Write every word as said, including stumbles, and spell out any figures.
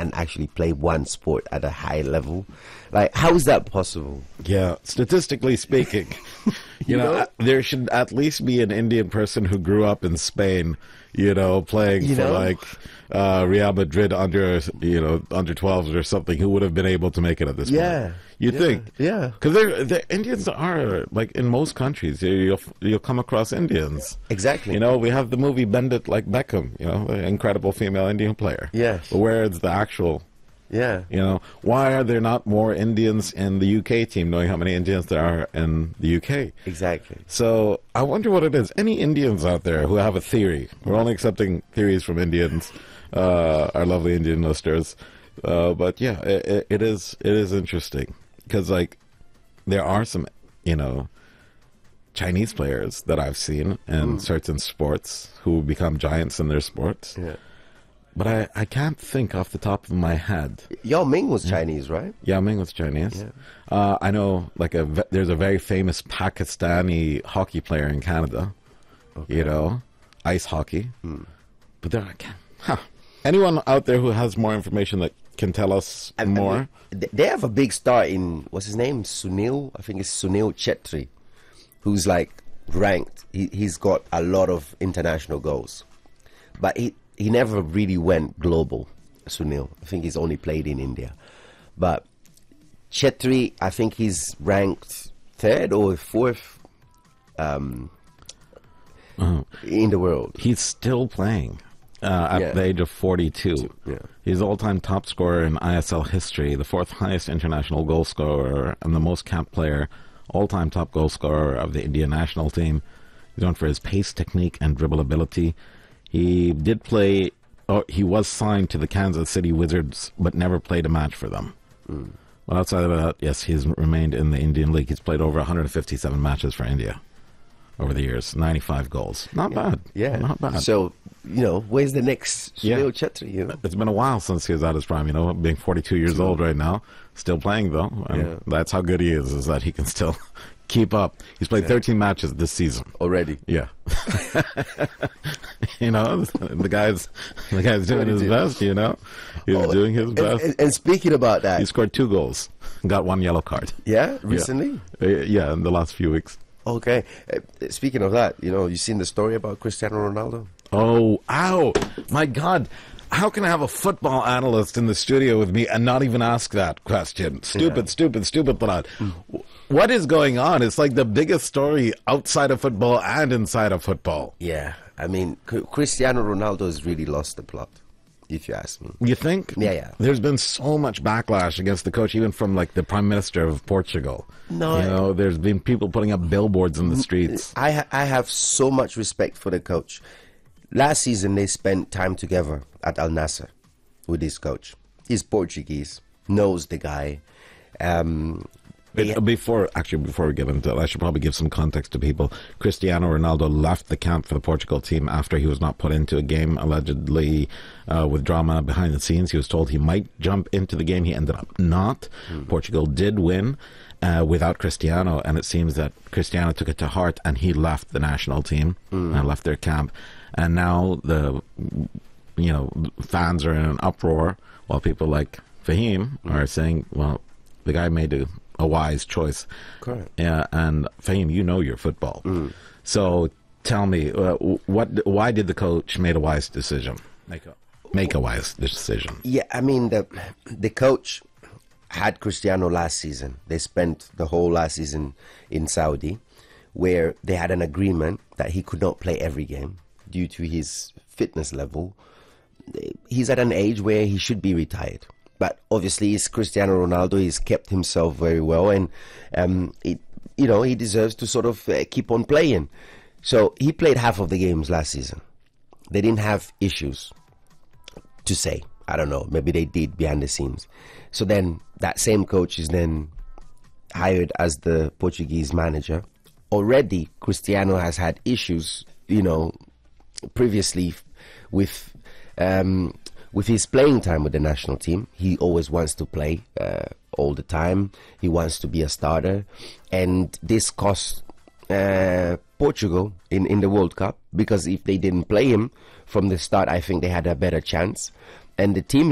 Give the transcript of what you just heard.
and actually play one sport at a high level. Like, how is that possible? Yeah, statistically speaking, you know, there should at least be an Indian person who grew up in Spain, you know, playing You for know? like uh, Real Madrid under, you know, under twelves or something, who would have been able to make it at this Yeah, point. You yeah, think? yeah. Because the Indians are, like, in most countries, you- you'll, you'll come across Indians. Exactly. You know, we have the movie Bend It Like Beckham, you know, the incredible female Indian player. Yes. But where is the actual... Yeah. You know, why are there not more Indians in the U K team, knowing how many Indians there are in the U K? Exactly. So I wonder what it is. Any Indians out there who have a theory? We're only accepting theories from Indians, uh, our lovely Indian listeners. Uh, but yeah, it, it is it is interesting because, like, there are some, you know, Chinese players that I've seen in mm. certain sports who become giants in their sports. Yeah. But I, I can't think off the top of my head. Yao Ming was Chinese, right? Yao Ming was Chinese. Yeah. Uh, I know, like, a ve- there's a very famous Pakistani hockey player in Canada. Okay. You know, ice hockey. Mm. But there I can't. Huh. Anyone out there who has more information that can tell us I, more? I mean, they have a big star in, what's his name? Sunil? I think it's Sunil Chetri, who's, like, ranked. He, he's got a lot of international goals. But he... He never really went global, Sunil. I think he's only played in India. But Chetri, I think he's ranked third or fourth um, uh, in the world. He's still playing uh, at yeah. the age of forty-two. Yeah. He's the all-time top scorer in I S L history, the fourth highest international goal scorer, and the most capped player, all-time top goal scorer of the Indian national team. He's known for his pace, technique, and dribble ability. He did play, oh, he was signed to the Kansas City Wizards, but never played a match for them. Mm. But outside of that, yes, he's remained in the Indian League. He's played over one hundred fifty-seven matches for India over the years, ninety-five goals. Not yeah. bad. Yeah. Not bad. So, you know, where's the next Sunil yeah. Chetri? You know? It's been a while since he was at his prime, you know, being forty-two years old right now. Still playing, though. And yeah. that's how good he is, is that he can still keep up. He's played thirteen matches this season already. Yeah. You know, the guy's the guy's doing his best. You know, he's oh, doing his best. And, and speaking about that, he scored two goals, got one yellow card. Yeah, recently. Yeah, yeah in the last few weeks. Okay. Uh, speaking of that, you know, you seen the story about Cristiano Ronaldo? Oh, ow! My God. How can I have a football analyst in the studio with me and not even ask that question? Stupid, yeah. stupid, stupid, Pratt. Mm. What is going on? It's like the biggest story outside of football and inside of football. Yeah. I mean, C- Cristiano Ronaldo has really lost the plot, if you ask me. You think? Yeah, yeah. There's been so much backlash against the coach, even from, like, the Prime Minister of Portugal. No. You know, there's been people putting up billboards in the streets. I, ha- I have so much respect for the coach. Last season, they spent time together at Al Nassr with his coach. He's Portuguese, knows the guy. Um, it, before, actually, before we get into it, I should probably give some context to people. Cristiano Ronaldo left the camp for the Portugal team after he was not put into a game, allegedly uh, with drama behind the scenes. He was told he might jump into the game. He ended up not. Mm. Portugal did win uh, without Cristiano, and it seems that Cristiano took it to heart, and he left the national team mm. and left their camp. And now the, you know, fans are in an uproar while people like Fahim mm. are saying, well, the guy made a, a wise choice. Correct. Yeah, and Fahim, you know your football. Mm. So tell me, uh, what? Why did the coach make a wise decision? Make a, make a wise decision. Yeah, I mean, the the coach had Cristiano last season. They spent the whole last season in Saudi, where they had an agreement that he could not play every game due to his fitness level. He's at an age where he should be retired. But obviously, it's Cristiano Ronaldo. He's kept himself very well, and um, it, you know, he deserves to sort of uh, keep on playing. So he played half of the games last season. They didn't have issues to say. I don't know. Maybe they did behind the scenes. So then that same coach is then hired as the Portuguese manager. Already, Cristiano has had issues, you know, previously with um, with his playing time with the national team. He always wants to play uh, all the time. He wants to be a starter, and this cost uh, Portugal in, in the World Cup, because if they didn't play him from the start, I think they had a better chance. And the team